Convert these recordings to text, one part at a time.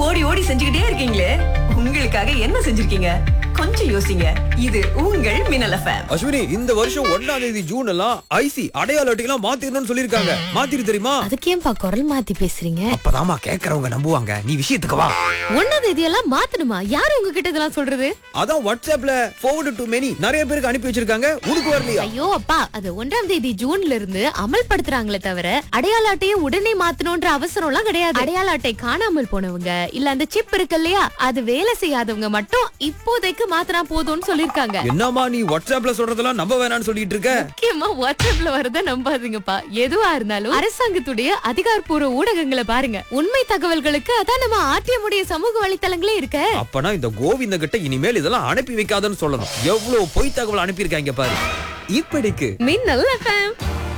ஓடி ஓடி செஞ்சுக்கிட்டே இருக்கீங்களே, உங்களுக்காக என்ன செஞ்சிருக்கீங்க? கொஞ்சம் யோசிங்க. இது உங்கள் மின்னல் எஃப்எம். அஸ்வினி, இந்த வருஷம் 1ஆம் தேதி ஜூன் எல்லாம் ஐசி அடையாள அட்டையெல்லாம் மாத்திரணும்னு சொல்லிருக்காங்க. மாத்திரு தெரியுமா? அதுக்கேன்பா குரல் மாத்தி பேசுறீங்க? அப்பதாமா கேக்குறவங்க நம்புவாங்க. நீ விஷயத்துக்கு வா. 1ஆம் தேதியெல்லாம் மாத்தணுமா? யாரு உங்ககிட்ட இதெல்லாம் சொல்றது? அதான் வாட்ஸ்அப்ல forward to many நிறைய பேருக்கு அனுப்பி வச்சிருக்காங்க. உனக்கு வரலையா? ஐயோ அப்பா, அது 1ஆம் தேதி ஜூன்ல இருந்து அமல்படுத்துறாங்களே தவிர அடையாள அட்டையை உடனே மாத்தணும்ன்ற அவசரம் எல்லாம் கிடையாது. அடையாள அட்டை காணாமல் போனவங்க இல்ல அந்த சிப் இருக்கு இல்லையா, அது வேலை செய்யாதவங்க மட்டும் இப்போதைக்கு மாத்தினா போதும்னு சொல்லிருக்காங்க. என்னம்மா நீ வாட்ஸ்அப்ல சொல்றதெல்லாம் நம்ப வேணாம்னு சொல்லிட்டு இருக்க? முக்கியமா வாட்ஸ்அப்ல வரத நம்பாதீங்கப்பா. எதுவா இருந்தாலும் அரசாங்கத்துடைய அதிகாரப்பூர்வ ஊடகங்களை பாருங்க. உண்மை தகவல்களுக்கு அதான் நம்ம ஆர்டிஎம்முடைய சமூக வலைத்தளங்களே இருக்க. அப்பனா இந்த கோவிந்த கிட்ட இனிமேல் இதெல்லாம் அனுப்பி வைக்காதன்னு சொல்லணும். எவ்வளவு பொய் தகவல் அனுப்பியிருக்காங்க பாரு. இப்படிக்கு மின்னல் எஃப்எம்.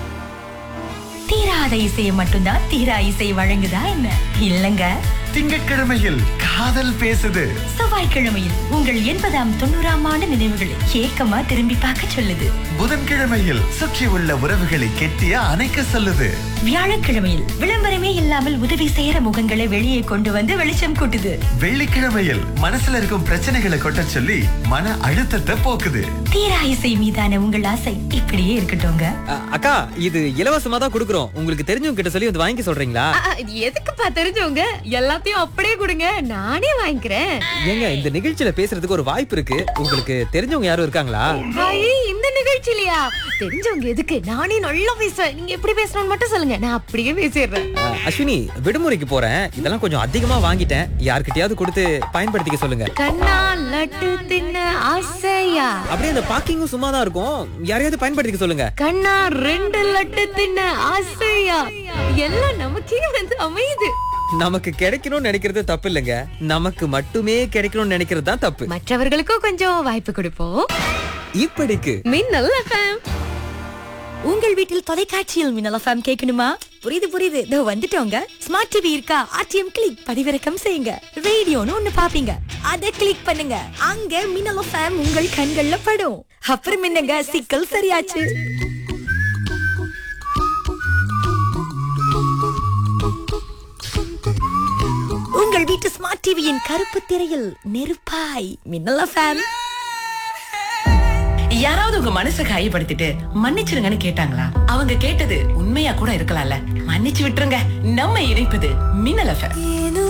தீராத இசையை மட்டும்தான் தீரா இசை வழங்குதா என்ன? இல்லங்க. திங்கட்கிழமையில் காதல் பேசுது. செவ்வாய்க்கிழமையில் உங்கள் 80ஆம் 90ஆம் ஆண்டு நினைவுகளை ஏக்கமா திரும்பி பார்க்க சொல்லுது. புதன்கிழமையில் சுற்றி உள்ள உறவுகளை கெட்டியா அணைக்க சொல்லுது. வியாழக்கிழமையில் விளம்பரமே இல்லாமல் உதவி செய்யற முகங்களை வெளியே கொண்டு வந்து வெளிச்சம் கூட்டுது. வெள்ளிக்கிழமையில் மனசுல இருக்கும் பிரச்சனைகளை கொட்ட சொல்லி மன அழுத்தத்தை போக்குது. தீரா இசை மீதான உங்கள் ஆசை இப்படியே இருக்கட்டும்ங்க. அக்கா, இது இலவசமா தான் கொடுக்குறோம். உங்களுக்கு தெரிஞ்சவங்க கிட்ட சொல்லி வந்து வாங்கி சொல்றீங்களா? இது எதுக்குப்பா தெரிஞ்சவங்க? எல்லாத்தையும் அப்படியே கொடுங்க, நானே வாங்கிக்கிறேன். ஏங்க, இந்த நிகழ்ச்சியில பேசுறதுக்கு ஒரு வாய்ப்பு இருக்கு. உங்களுக்கு தெரிஞ்சவங்க யாரும் இருக்காங்களா? இந்த நிகழ்ச்சியிலயா? தெரிஞ்சவங்க எதுக்கு? நானே நல்லா பேசுவேன். நீங்க எப்படி பேசணும்னு மட்டும் சொல்லுங்க, நான் அப்படியே பேசிடுறேன். அஸ்வினி, விடுமுறைக்கு போறேன். இதெல்லாம் கொஞ்சம் அதிகமா வாங்கிட்டேன். யார்கிட்டயாவது கொடுத்து பயன்படுத்திக்க சொல்லுங்க. கண்ணா லட்டு தின்ன ஆசையா? அப்படியே அந்த பாக்கிங்கும் சும்மா தான் இருக்கும். யாரையாவது பயன்படுத்திக்க சொல்லுங்க. கண்ணா 2 லட்டு தின்ன ஆசையா? எல்லாம் நமக்கே வந்து அமையுது. நமக்கு கிடைக்கணும்னு நினைக்கிறது தப்பு இல்லைங்க. நமக்கு மட்டுமே கிடைக்கணும்னு நினைக்கிறது தான் தப்பு. மற்றவர்களுக்கும் கொஞ்சம் வாய்ப்பு கொடுப்போம். இப்படிக்கு மின்னல் எஃப்எம். உங்கள் வீட்டில் தொலைக்காட்சியில் மின்னல் எஃப்எம் கேட்கணுமா? புரியுது. இதோ வந்துட்டோங்க. ஸ்மார்ட் டிவி இருக்கா? ஆர்டிஎம் கிளிக் பதிவிறக்கம் செய்யுங்க. ரேடியோன்னு ஒண்ணு பாப்பீங்க, அத கிளிக் பண்ணுங்க. அங்க மின்னல் எஃப்எம் உங்கள் கண்கள்ல படும். அப்புறம் என்னங்க, சிக்கல் சரியாச்சு. உங்கள் வீட்டு ஸ்மார்ட் டிவியின் கருப்பு திரையில் நெருப்பாய் மின்னல் எஃப்எம். யாராவது உங்க மனசை காயப்படுத்திட்டு மன்னிச்சிருங்கன்னு கேட்டாங்களா? அவங்க கேட்டது உண்மையா கூட இருக்கலாம்ல. மன்னிச்சு விட்டுருங்க. நம்ம இணைப்பது மின்னல் எஃப்எம்.